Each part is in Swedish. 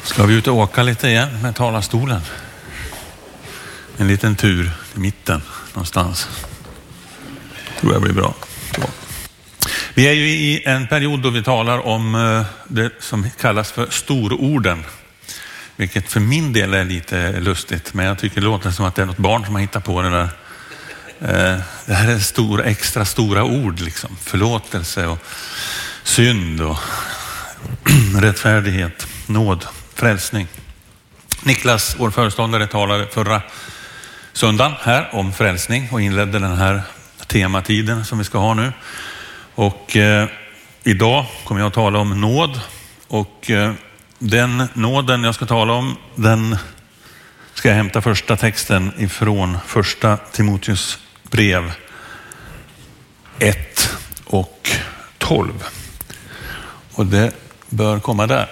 Ska vi ut och åka lite igen med talarstolen? En liten tur i mitten någonstans. Tror jag blir bra. Så. Vi är ju i en period då vi talar om det som kallas för stororden. Vilket för min del är lite lustigt. Men jag tycker det låter som att det är något barn som har hittat på det där. Det här är extra stora ord liksom. Förlåtelse och synd och rättfärdighet, nåd, frälsning. Niklas, vår föreståndare, talade förra söndagen här om frälsning och inledde den här tematiden som vi ska ha nu. Och idag kommer jag att tala om nåd. Och den nåden jag ska tala om, den ska jag hämta första texten ifrån första Timoteus brev 1 och 12. Och det bör komma där.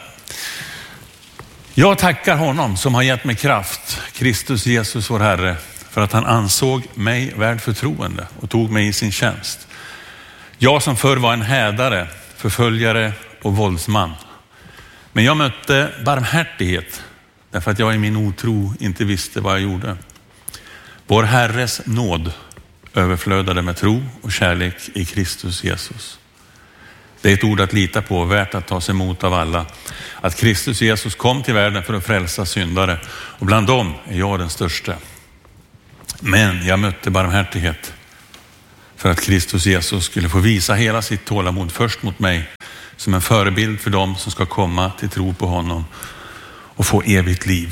Jag tackar honom som har gett mig kraft, Kristus Jesus vår Herre, för att han ansåg mig värd förtroende och tog mig i sin tjänst. Jag som förr var en hädare, förföljare och våldsman. Men jag mötte barmhärtighet därför att jag i min otro inte visste vad jag gjorde. Vår Herres nåd överflödade med tro och kärlek i Kristus Jesus. Det är ett ord att lita på, värt att ta sig emot av alla. Att Kristus Jesus kom till världen för att frälsa syndare. Och bland dem är jag den största. Men jag mötte barmhärtighet för att Kristus Jesus skulle få visa hela sitt tålamod först mot mig som en förebild för dem som ska komma till tro på honom och få evigt liv.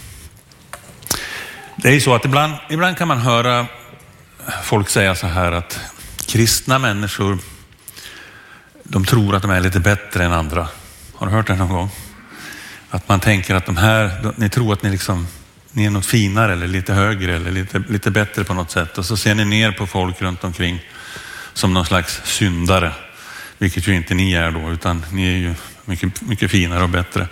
Det är ju så att ibland kan man höra folk säga så här att kristna människor, de tror att de är lite bättre än andra. Har du hört det någon gång? Att man tänker att ni tror att ni är något finare eller lite högre eller lite bättre på något sätt. Och så ser ni ner på folk runt omkring som någon slags syndare. Vilket ju inte ni är då, utan ni är ju mycket, mycket finare och bättre.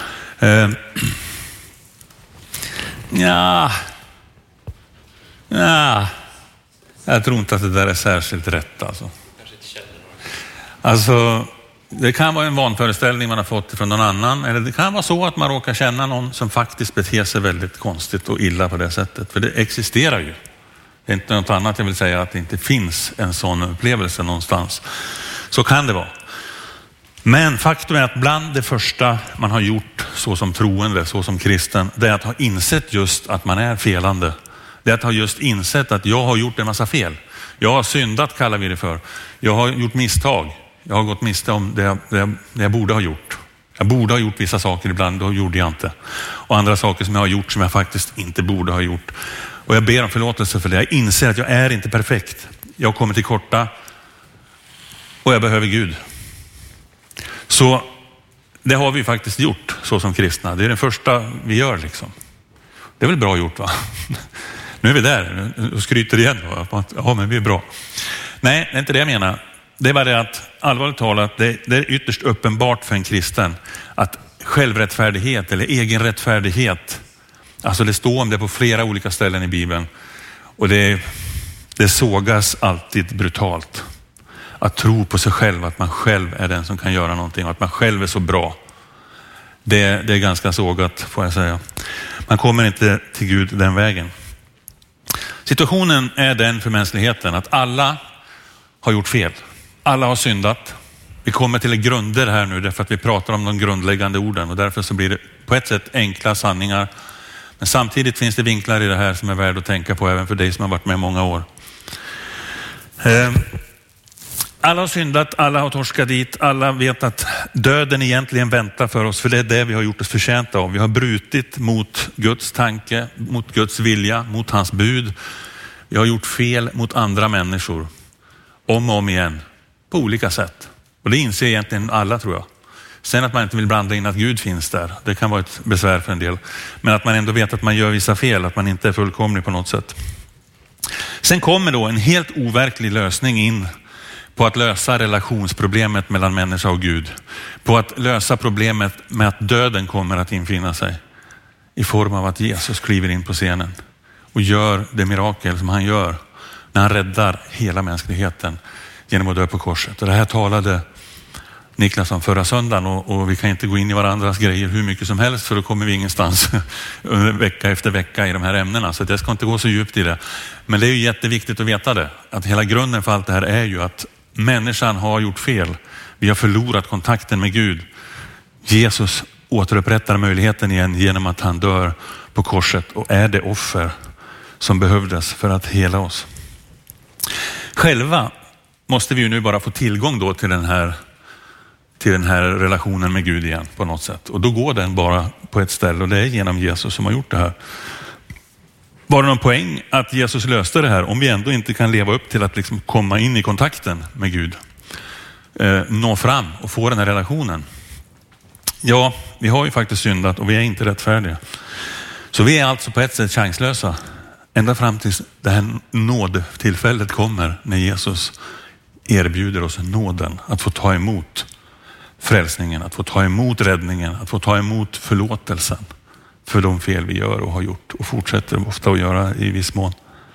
Jag tror inte att det där är särskilt rätt alltså. Alltså, det kan vara en vanföreställning man har fått från någon annan. Eller det kan vara så att man råkar känna någon som faktiskt beter sig väldigt konstigt och illa på det sättet. För det existerar ju. Det är inte något annat jag vill säga, att det inte finns en sån upplevelse någonstans. Så kan det vara. Men faktum är att bland det första man har gjort så som troende, så som kristen, det är att ha insett just att man är felande. Det är att ha just insett att jag har gjort en massa fel. Jag har syndat, kallar vi det för. Jag har gjort misstag. Jag har gått miste om det jag borde ha gjort. Jag borde ha gjort vissa saker ibland, då gjorde jag inte. Och andra saker som jag har gjort som jag faktiskt inte borde ha gjort. Och jag ber om förlåtelse för det. Jag inser att jag är inte perfekt. Jag kommer till korta. Och jag behöver Gud. Så det har vi faktiskt gjort så som kristna. Det är det första vi gör liksom. Det är väl bra gjort, va? Nu är vi där och skryter igen då. Ja, men vi är bra. Nej, det är inte det jag menar. Det är bara det att, allvarligt talat, det är ytterst uppenbart för en kristen att självrättfärdighet eller egen rättfärdighet, alltså det står om det på flera olika ställen i Bibeln, och det sågas alltid brutalt. Att tro på sig själv, att man själv är den som kan göra någonting och att man själv är så bra. Det är ganska sågat, får jag säga. Man kommer inte till Gud den vägen. Situationen är den för mänskligheten att alla har gjort fel. Alla har syndat. Vi kommer till grunder här nu därför att vi pratar om de grundläggande orden. Och därför så blir det på ett sätt enkla sanningar. Men samtidigt finns det vinklar i det här som är värd att tänka på även för dig som har varit med många år. Alla har syndat, alla har torskat dit, alla vet att döden egentligen väntar för oss, för det är det vi har gjort oss förtjänta av. Vi har brutit mot Guds tanke, mot Guds vilja, mot hans bud. Vi har gjort fel mot andra människor om och om igen på olika sätt. Och det inser egentligen alla, tror jag. Sen att man inte vill blanda in att Gud finns där, det kan vara ett besvär för en del. Men att man ändå vet att man gör vissa fel, att man inte är fullkomlig på något sätt. Sen kommer då en helt overklig lösning in på att lösa relationsproblemet mellan människa och Gud. På att lösa problemet med att döden kommer att infinna sig. I form av att Jesus kliver in på scenen och gör det mirakel som han gör när han räddar hela mänskligheten genom att dö på korset. Och det här talade Niklasson förra söndagen och vi kan inte gå in i varandras grejer hur mycket som helst, för då kommer vi ingenstans vecka efter vecka i de här ämnena. Så jag ska inte gå så djupt i det. Men det är ju jätteviktigt att veta det. Att hela grunden för allt det här är ju att människan har gjort fel. Vi har förlorat kontakten med Gud. Jesus återupprättar möjligheten igen genom att han dör på korset och är det offer som behövdes för att hela oss. Själva måste vi ju nu bara få tillgång då till den här relationen med Gud igen på något sätt. Och då går den bara på ett ställe, och det är genom Jesus som har gjort det här. Var det någon poäng att Jesus löste det här om vi ändå inte kan leva upp till att liksom komma in i kontakten med Gud? Nå fram och få den här relationen. Ja, vi har ju faktiskt syndat och vi är inte rättfärdiga. Så vi är alltså på ett sätt chanslösa. Ända fram tills det här nådtillfället kommer när Jesus erbjuder oss nåden att få ta emot frälsningen, att få ta emot räddningen, att få ta emot förlåtelsen för de fel vi gör och har gjort och fortsätter ofta att göra i viss mån.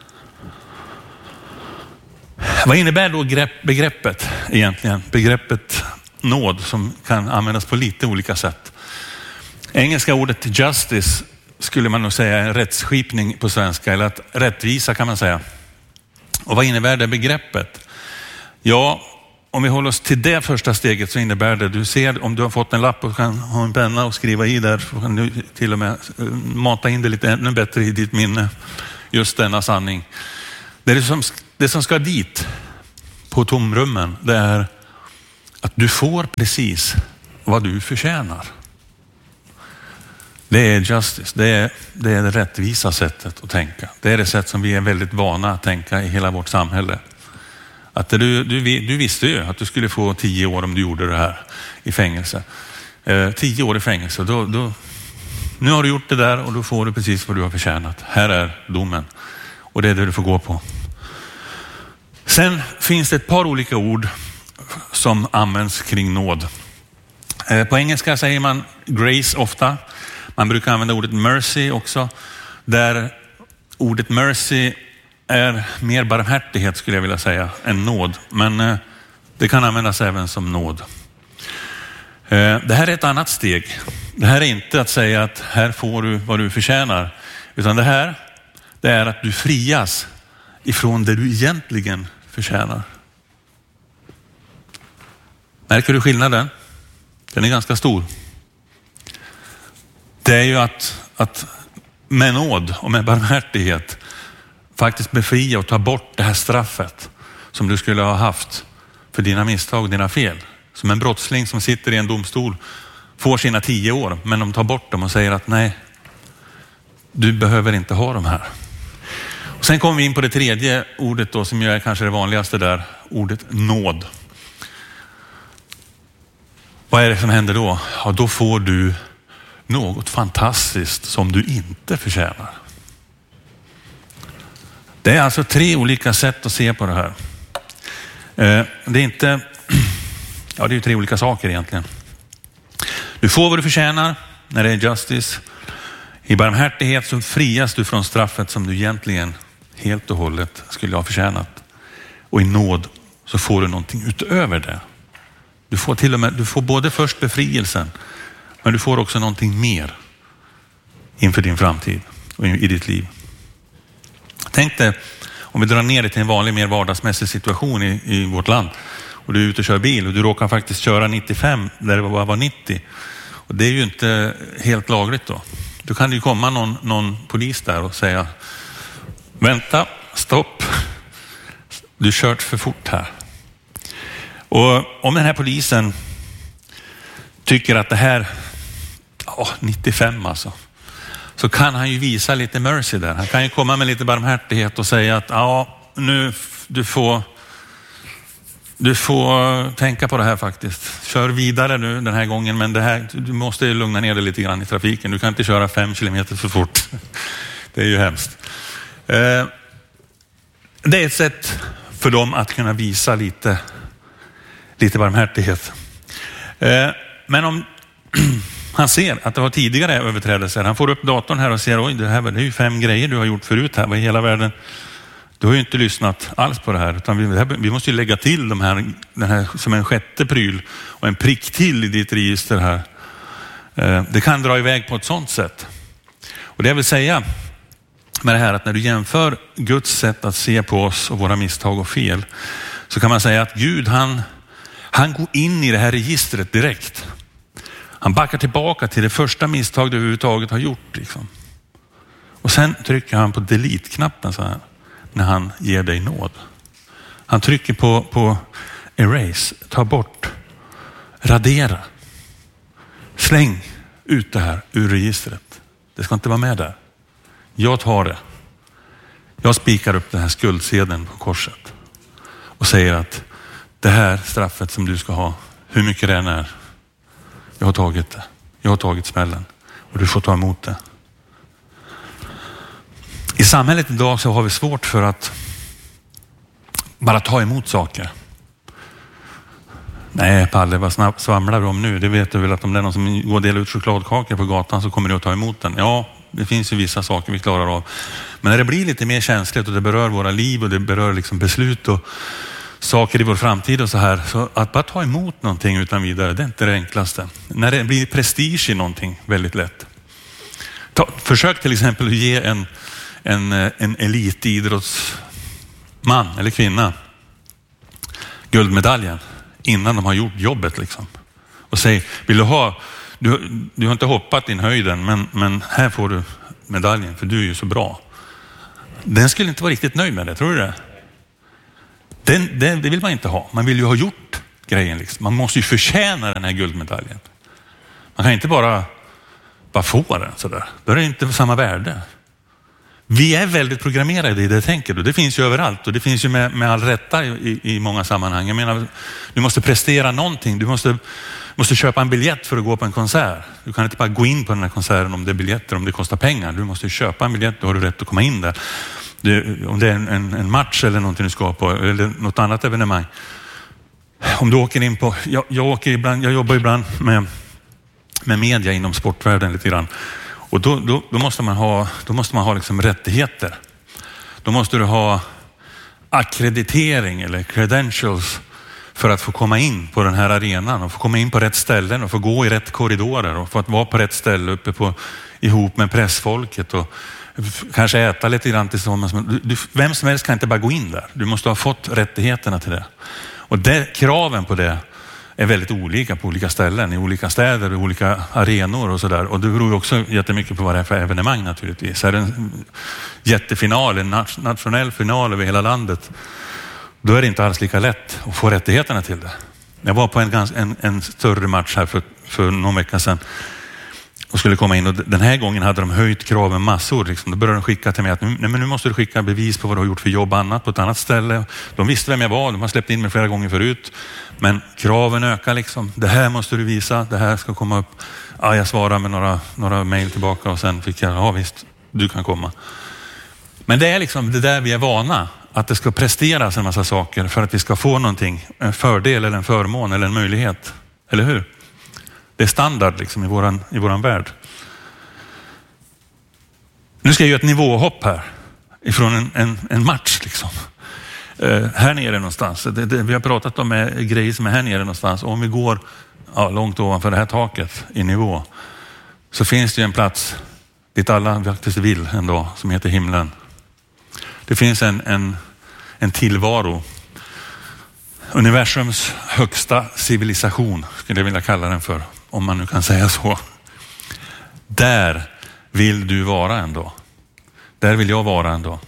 Vad innebär då begreppet egentligen? Begreppet nåd som kan användas på lite olika sätt. Engelska ordet justice skulle man nog säga är en rättsskipning på svenska, eller att rättvisa kan man säga. Och vad innebär det begreppet? Ja, om vi håller oss till det första steget så innebär det, du ser om du har fått en lapp och kan ha en penna och skriva i där, så kan du till och med mata in det lite ännu bättre i ditt minne, just denna sanning. Det som ska dit på tomrummen, det är att du får precis vad du förtjänar. Det är justice, det är det rättvisa sättet att tänka. Det är det sätt som vi är väldigt vana att tänka i hela vårt samhälle. Att du visste ju att du skulle få 10 år om du gjorde det här i fängelse. 10 år i fängelse, nu har du gjort det där och då får du precis vad du har förtjänat. Här är domen och det är det du får gå på. Sen finns det ett par olika ord som används kring nåd. På engelska säger man grace ofta. Man brukar använda ordet mercy också. Där ordet mercy är mer barmhärtighet skulle jag vilja säga än nåd. Men det kan användas även som nåd. Det här är ett annat steg. Det här är inte att säga att här får du vad du förtjänar. Utan det är att du frias ifrån det du egentligen förtjänar. Märker du skillnaden? Den är ganska stor. Det är ju att med nåd och med barmhärtighet faktiskt befria och ta bort det här straffet som du skulle ha haft för dina misstag och dina fel. Som en brottsling som sitter i en domstol får sina 10 år, men de tar bort dem och säger att nej, du behöver inte ha de här. Och sen kommer vi in på det tredje ordet då, som är kanske det vanligaste där, ordet nåd. Vad är det som händer då? Ja, då får du något fantastiskt som du inte förtjänar. Det är alltså 3 olika sätt att se på det här. Det är inte, ja, det är ju 3 olika saker egentligen. Du får vad du förtjänar när det är justice. I barmhärtighet så frias du från straffet som du egentligen helt och hållet skulle ha förtjänat. Och i nåd så får du någonting utöver det. Du får både först befrielsen, men du får också någonting mer inför din framtid och i ditt liv. Tänk dig om vi drar ner det till en vanlig, mer vardagsmässig situation i vårt land. Och du är ute och kör bil och du råkar faktiskt köra 95 där det bara var 90. Och det är ju inte helt lagligt då. Då kan det ju komma någon polis där och säga: vänta, stopp. Du kört för fort här. Och om den här polisen tycker att det här 95 alltså, så kan han ju visa lite mercy där. Han kan ju komma med lite barmhärtighet och säga att nu du får tänka på det här faktiskt. Kör vidare nu den här gången, men du måste lugna ner dig lite grann i trafiken. Du kan inte köra 5 kilometer för fort. Det är ju hemskt. Det är ett sätt för dem att kunna visa lite barmhärtighet. Men om han ser att det var tidigare överträdelser, han får upp datorn här och ser: oj, det är ju 5 grejer du har gjort förut här. Vad i hela världen Du har ju inte lyssnat alls på det här, utan vi måste ju lägga till den här som en sjätte pryl och en prick till i ditt register här. Det kan dra iväg på ett sådant sätt. Och det jag vill säga med det här, att när du jämför Guds sätt att se på oss och våra misstag och fel, så kan man säga att Gud han går in i det här registret direkt. Han backar tillbaka till det första misstag du överhuvudtaget har gjort. Liksom. Och sen trycker han på delete-knappen så här, när han ger dig nåd. Han trycker på erase, ta bort, radera. Släng ut det här ur registret. Det ska inte vara med där. Jag tar det. Jag spikar upp den här skuldsedeln på korset och säger att det här straffet som du ska ha, hur mycket det än är, jag har tagit det. Jag har tagit smällen och du får ta emot det. I samhället idag så har vi svårt för att bara ta emot saker. Nej Palle, vad svamlar du om nu? Det vet du väl, att om det är någon som går och delar ut chokladkakor på gatan så kommer du att ta emot den. Ja, det finns ju vissa saker vi klarar av. Men när det blir lite mer känsligt och det berör våra liv och det berör liksom beslut och saker i vår framtid och så här. Så att bara ta emot någonting utan vidare, det är inte det enklaste. När det blir prestige i någonting, väldigt lätt. Försök till exempel att ge en elitidrottsman eller kvinna guldmedaljen innan de har gjort jobbet liksom. Och säg, vill du ha, du har inte hoppat in höjden, men här får du medaljen för du är ju så bra. Den skulle inte vara riktigt nöjd med det, tror du det? Det vill man inte ha. Man vill ju ha gjort grejen liksom. Man måste ju förtjäna den här guldmedaljen. Man kan inte bara få den sådär. Då är det inte samma värde. Vi är väldigt programmerade i det tänket och det finns ju överallt och det finns ju med all rätta i många sammanhang. Jag menar, du måste prestera någonting. Du måste köpa en biljett för att gå på en konsert. Du kan inte bara gå in på den här konserten om det är biljetter, om det kostar pengar. Du måste köpa en biljett, då har du rätt att komma in där. Om det är en match eller någonting du ska på eller något annat evenemang. Om du åker in på, jag jobbar ibland med media inom sportvärlden lite grann. Och då måste man ha liksom rättigheter. Då måste du ha akkreditering eller credentials för att få komma in på den här arenan och få komma in på rätt ställen och få gå i rätt korridorer och få att vara på rätt ställe uppe ihop med pressfolket och kanske äta lite grann tillsammans. Vem som helst kan inte bara gå in där. Du måste ha fått rättigheterna till det. Och kraven på det är väldigt olika på olika ställen, i olika städer, i olika arenor och sådär. Och det beror ju också jättemycket på vad det är för evenemang naturligtvis. Är det en jättefinal, en nationell final över hela landet, då är det inte alls lika lätt att få rättigheterna till det. Jag var på en större match här för någon vecka sedan och skulle komma in och den här gången hade de höjt kraven massor. Liksom. Då började de skicka till mig att nu måste du skicka bevis på vad du har gjort för jobb annat på ett annat ställe. De visste vem jag var, de har släppt in mig flera gånger förut. Men kraven ökar liksom. Det här måste du visa, det här ska komma upp. Ja, jag svarade med några mejl tillbaka och sen fick jag, ja visst, du kan komma. Men det är liksom det där vi är vana. Att det ska presteras en massa saker för att vi ska få någonting. En fördel eller en förmån eller en möjlighet. Eller hur? Det är standard liksom i våran värld. Nu ska jag göra ett nivåhopp här. Ifrån en match liksom. Här nere någonstans. Vi har pratat om grejer som är här nere någonstans. Och om vi går långt ovanför det här taket i nivå. Så finns det ju en plats dit alla faktiskt vill en dag. Som heter himlen. Det finns en tillvaro. Universums högsta civilisation skulle jag vilja kalla den för. Om man nu kan säga så. Där vill du vara en dag. Där vill jag vara en dag.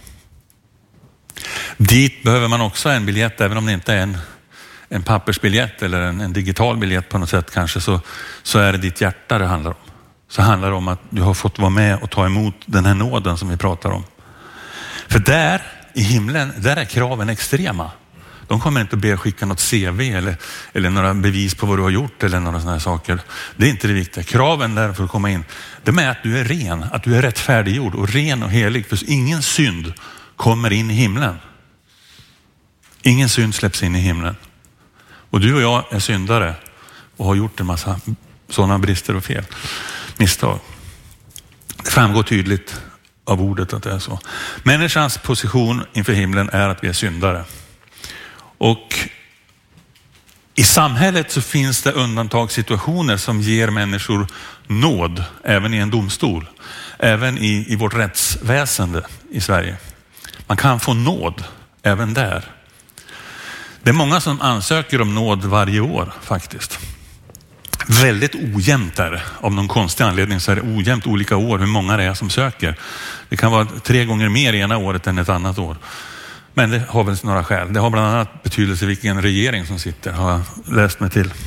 Dit behöver man också en biljett, även om det inte är en pappersbiljett eller en digital biljett på något sätt kanske, så är det ditt hjärta det handlar om. Så handlar det om att du har fått vara med och ta emot den här nåden som vi pratar om. För där i himlen, där är kraven extrema. De kommer inte att be skicka något CV eller några bevis på vad du har gjort eller några sådana här saker. Det är inte det viktiga. Kraven där för att komma in, det är att du är ren, att du är rättfärdiggjord och ren och helig. För ingen synd kommer in i himlen. Ingen synd släpps in i himlen. Och du och jag är syndare och har gjort en massa sådana brister och fel. Misstag. Det framgår tydligt av ordet att det är så. Människans position inför himlen är att vi är syndare. Och i samhället så finns det undantagssituationer som ger människor nåd, även i en domstol. Även i vårt rättsväsende i Sverige. Man kan få nåd även där. Det är många som ansöker om nåd varje år faktiskt. Väldigt ojämnt är det. Av någon konstig anledning så är det ojämnt olika år hur många det är som söker. Det kan vara 3 gånger mer ena året än ett annat år. Men det har väl några skäl. Det har bland annat betydelse vilken regering som sitter, har jag läst mig till.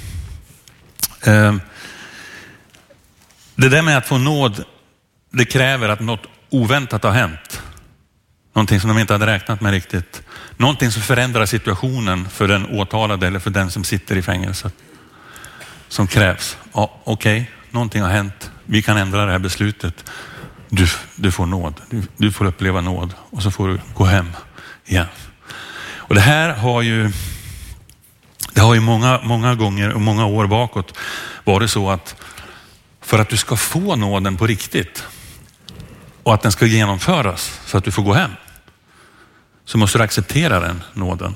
Det där med att få nåd, det kräver att något oväntat har hänt. Någonting som de inte hade räknat med riktigt. Någonting som förändrar situationen för den åtalade eller för den som sitter i fängelset. Som krävs. Ja, okej, någonting har hänt. Vi kan ändra det här beslutet. Du får nåd. Du får uppleva nåd. Och så får du gå hem igen. Och det här har ju många gånger och många år bakåt varit så att för att du ska få nåden på riktigt och att den ska genomföras så att du får gå hem, så måste du acceptera den nåden.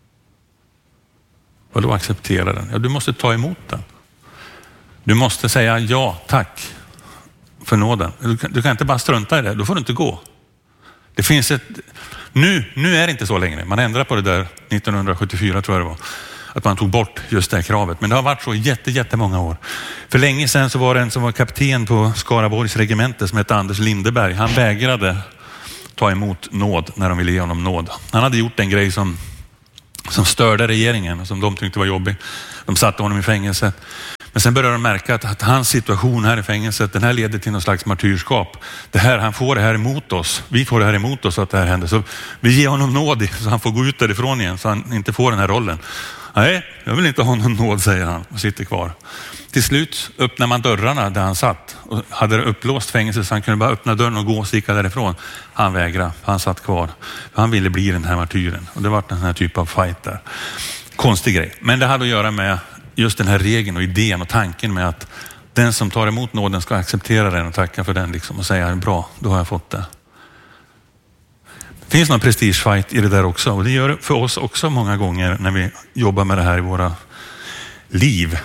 Vad då acceptera den? Ja, du måste ta emot den. Du måste säga ja, tack för nåden. Du kan inte bara strunta i det, då får du inte gå. Det finns nu är det inte så längre. Man ändrade på det där 1974 tror jag det var. Att man tog bort just det här kravet. Men det har varit så jättemånga år. För länge sedan så var det en som var kapten på Skaraborgs regemente som hette Anders Lindeberg. Han vägrade ta emot nåd när de ville ge honom nåd. Han hade gjort en grej som störde regeringen, som de tyckte var jobbig. De satte honom i fängelse. Men sen började de märka att hans situation här i fängelset, den här leder till någon slags martyrskap. Han får det här emot oss. Vi får det här emot oss att det här händer. Så vi ger honom nåd så han får gå ut därifrån igen så han inte får den här rollen. Nej, jag vill inte ha någon nåd, säger han och sitter kvar. Till slut öppnar man dörrarna där han satt och hade det upplåst fängelse så han kunde bara öppna dörren och gå och sticka därifrån. Han vägrade, han satt kvar. Han ville bli den här martyren och det var den här typen av fight där. Konstig grej. Men det hade att göra med just den här regeln och idén och tanken med att den som tar emot nåden ska acceptera den och tacka för den liksom och säga bra, då har jag fått det. Det finns någon prestigefight i det där också och det gör det för oss också många gånger när vi jobbar med det här i våra liv.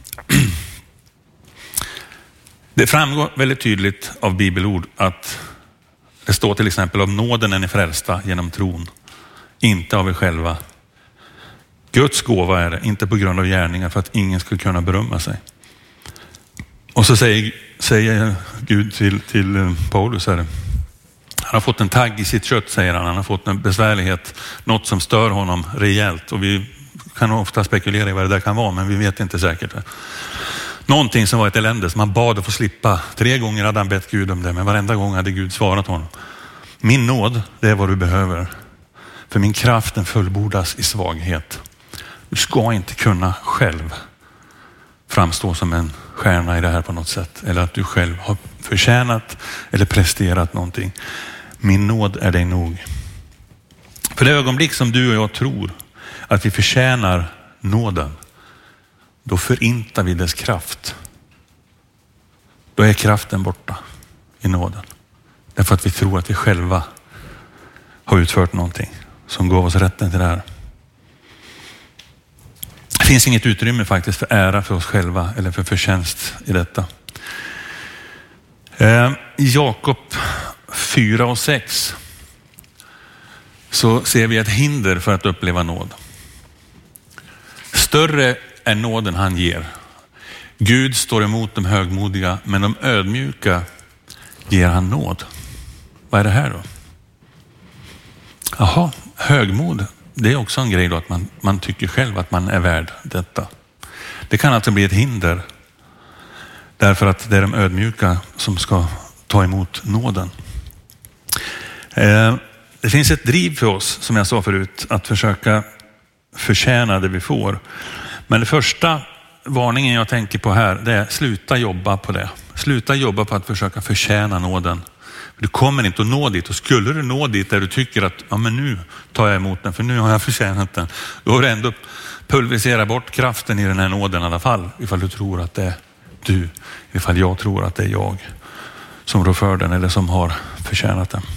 Det framgår väldigt tydligt av bibelord att det står till exempel om nåden är ni frälsta genom tron, inte av er själva. Guds gåva är det, inte på grund av gärningar för att ingen skulle kunna berömma sig. Och så säger Gud till Paulus här. Han har fått en tagg i sitt kött, säger han. Han har fått en besvärlighet, något som stör honom rejält. Och vi kan ofta spekulera i vad det där kan vara, men vi vet inte säkert. Någonting som var ett elände som han bad att få slippa. 3 gånger hade han bett Gud om det, men varenda gång hade Gud svarat honom. Min nåd, det är vad du behöver. För min kraft den fullbordas i svaghet. Du ska inte kunna själv framstå som en stjärna i det här på något sätt. Eller att du själv har förtjänat eller presterat någonting. Min nåd är dig nog. För det ögonblick som du och jag tror att vi förtjänar nåden, då förintar vi dess kraft. Då är kraften borta i nåden. Därför att vi tror att vi själva har utfört någonting som gav oss rätten till det här. Det finns inget utrymme faktiskt för ära för oss själva eller för förtjänst i detta. I Jakob 4 och 6 så ser vi ett hinder för att uppleva nåd. Större är nåden han ger. Gud står emot de högmodiga, men de ödmjuka ger han nåd. Vad är det här då? Jaha, högmod. Det är också en grej då att man tycker själv att man är värd detta. Det kan alltså bli ett hinder därför att det är de ödmjuka som ska ta emot nåden. Det finns ett driv för oss, som jag sa förut, att försöka förtjäna det vi får. Men det första varningen jag tänker på här, det är sluta jobba på det. Sluta jobba på att försöka förtjäna nåden. Du kommer inte att nå dit, och skulle du nå dit där du tycker att ja, men nu tar jag emot den för nu har jag förtjänat den, då har du ändå pulverisera bort kraften i den här nåden i alla fall, ifall du tror att det är du, ifall jag tror att det är jag. som rår för den eller som har förtjänat den.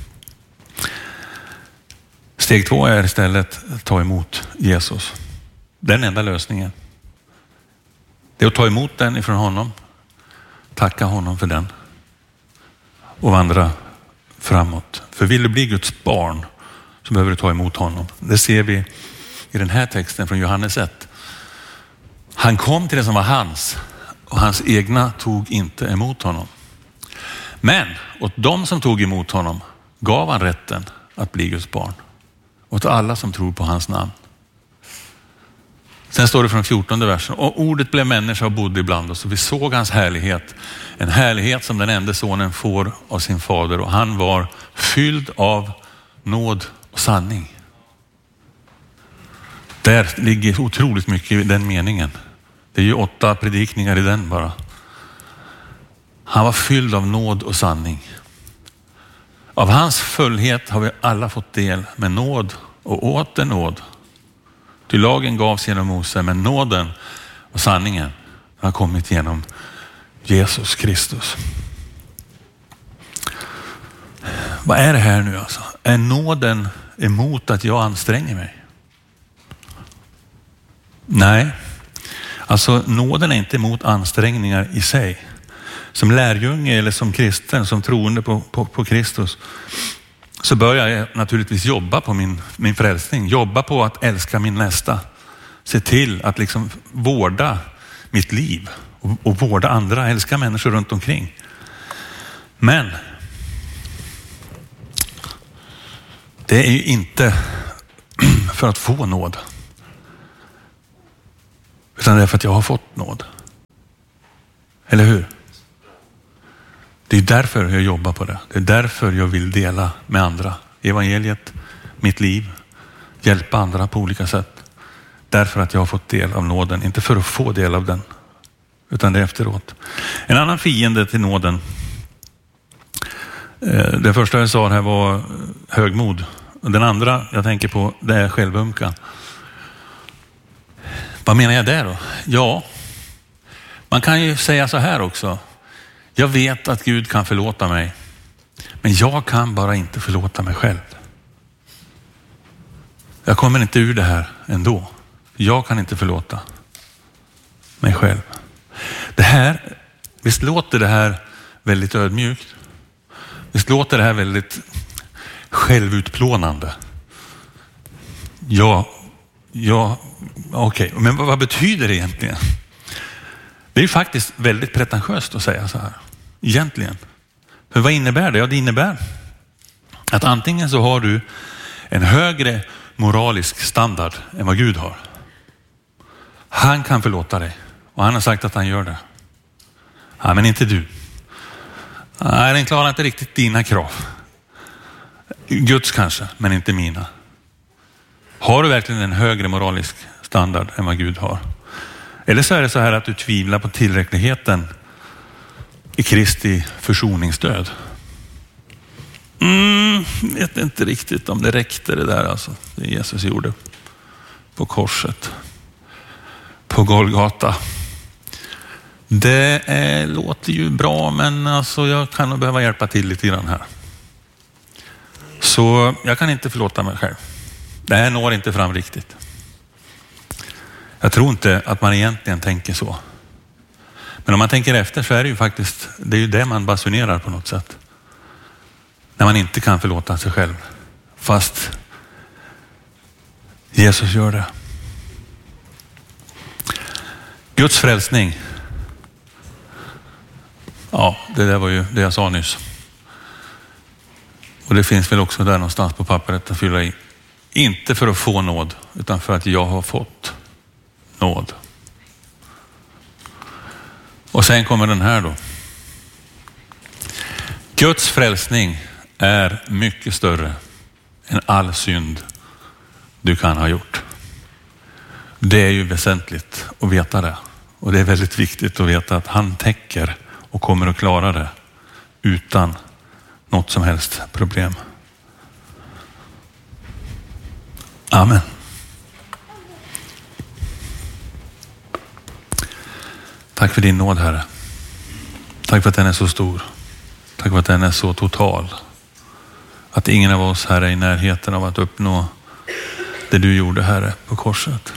Steg 2 är istället att ta emot Jesus. Den enda lösningen. Det är att ta emot den ifrån honom, tacka honom för den och vandra framåt. För vill du bli Guds barn så behöver du ta emot honom. Det ser vi i den här texten från Johannes 1. Han kom till det som var hans och hans egna tog inte emot honom. Men åt de som tog emot honom gav han rätten att bli Guds barn. Åt alla som tror på hans namn. Sen står det från 14:e versen. Och ordet blev människa och bodde ibland oss. Och vi såg hans härlighet. En härlighet som den enda sonen får av sin fader. Och han var fylld av nåd och sanning. Där ligger otroligt mycket i den meningen. Det är ju 8 predikningar i den bara. Han var fylld av nåd och sanning. Av hans fullhet har vi alla fått del med nåd och åter nåd. Till lagen gavs genom Mose, men nåden och sanningen har kommit genom Jesus Kristus. Vad är det här nu alltså? Är nåden emot att jag anstränger mig? Nej, alltså nåden är inte emot ansträngningar i sig. Som lärjunge eller som kristen, som troende på Kristus, så börjar jag naturligtvis jobba på min frälsning. Jobba på att älska min nästa. Se till att liksom vårda mitt liv och vårda andra. Älska människor runt omkring. Men det är ju inte för att få nåd. Utan det är för att jag har fått nåd. Eller hur? Det är därför jag jobbar på det. Det är därför jag vill dela med andra. Evangeliet, mitt liv, hjälpa andra på olika sätt. Därför att jag har fått del av nåden. Inte för att få del av den, utan det är efteråt. En annan fiende till nåden. Det första jag sa här var högmod. Den andra jag tänker på, det är självömkan. Vad menar jag där då? Ja, man kan ju säga så här också. Jag vet att Gud kan förlåta mig, men jag kan bara inte förlåta mig själv. Jag kommer inte ur det här ändå. Jag kan inte förlåta mig själv. Det här, visst låter det här väldigt ödmjukt? Visst låter det här väldigt självutplånande? Ja, okej. Men vad betyder det egentligen? Det är ju faktiskt väldigt pretentiöst att säga så här. Egentligen. För vad innebär det? Ja, det innebär att antingen så har du en högre moralisk standard än vad Gud har. Han kan förlåta dig. Och han har sagt att han gör det. Ja, men inte du. Nej, den klarar inte riktigt dina krav. Guds kanske, men inte mina. Har du verkligen en högre moralisk standard än vad Gud har? Eller så är det så här att du tvivlar på tillräckligheten i Kristi försoningsdöd. Vet inte riktigt om det räckte det där alltså. Det Jesus gjorde på korset. På Golgata. Det låter ju bra, men alltså jag kan nog behöva hjälpa till lite grann här. Så jag kan inte förlåta mig själv. Det här når inte fram riktigt. Jag tror inte att man egentligen tänker så. Men om man tänker efter så är det ju faktiskt, det är ju det man basunerar på något sätt. När man inte kan förlåta sig själv. Fast Jesus gör det. Guds frälsning. Ja, det där var ju det jag sa nyss. Och det finns väl också där någonstans på pappret att fylla i. Inte för att få nåd, utan för att jag har fått nåd. Och sen kommer den här då. Guds frälsning är mycket större än all synd du kan ha gjort. Det är ju väsentligt att veta det. Och det är väldigt viktigt att veta att han täcker och kommer att klara det utan något som helst problem. Amen. Tack för din nåd, Herre. Tack för att den är så stor. Tack för att den är så total. Att ingen av oss här är i närheten av att uppnå det du gjorde, Herre, på korset.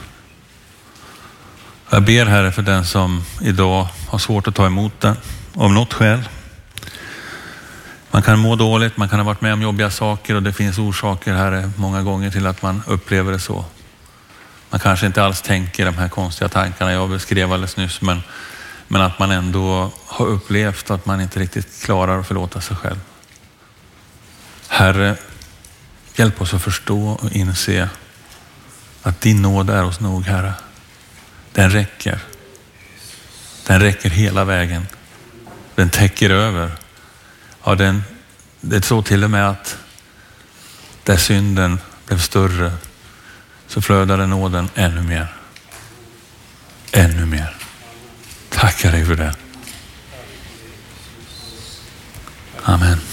Jag ber, Herre, för den som idag har svårt att ta emot det av något skäl. Man kan må dåligt, man kan ha varit med om jobbiga saker och det finns orsaker, Herre, många gånger till att man upplever det så. Man kanske inte alls tänker de här konstiga tankarna jag beskrev alldeles nyss, men att man ändå har upplevt att man inte riktigt klarar att förlåta sig själv. Herre, hjälp oss att förstå och inse att din nåd är oss nog, Herre. Den räcker. Den räcker hela vägen. Den täcker över. Ja, det tror till och med att där synden blev större så flödade nåden ännu mer. Ännu mer. Tackar dig för det. Amen.